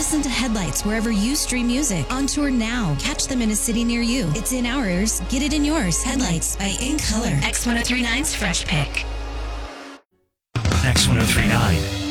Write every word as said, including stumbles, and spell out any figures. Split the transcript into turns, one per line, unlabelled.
Listen to Headlights wherever you stream music. On tour now. Catch them in a city near you. It's in our ears. Get it in yours. Headlights by In Color. X ten thirty-nine's Fresh Pick.
X ten thirty-nine.